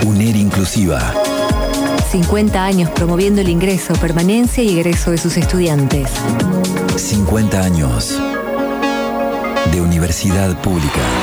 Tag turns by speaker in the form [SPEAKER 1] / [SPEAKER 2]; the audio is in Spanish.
[SPEAKER 1] UNER Inclusiva.
[SPEAKER 2] 50 años promoviendo el ingreso, permanencia y egreso de sus estudiantes.
[SPEAKER 1] 50 años de universidad pública.